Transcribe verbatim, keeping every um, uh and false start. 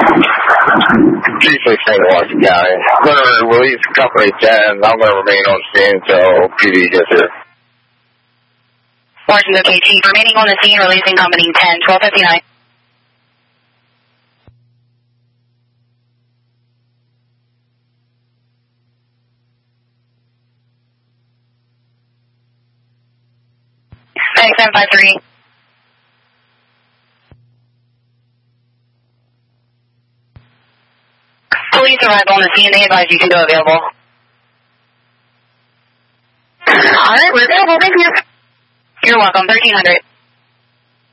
G six in Washington County. I'm going to release Company ten. I'm going to remain on scene until P D gets here. Washington K T, remaining on the scene, releasing Company ten, twelve fifty-nine. ninety-seven five three. Police arrive on the scene. They advise you can go available. Alright, we're available. Thank you. You're welcome. thirteen hundred.